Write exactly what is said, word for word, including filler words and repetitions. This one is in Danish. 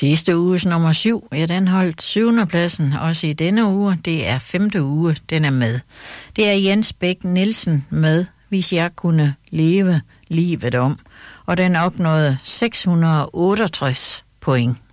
Sidste uges nummer syv, ja, den holdt syvende pladsen, også i denne uge. Det er femte uge, den er med. Det er Jens Bæk Nielsen med Hvis jeg kunne leve livet om, og den opnåede seks hundrede og otteogtres point.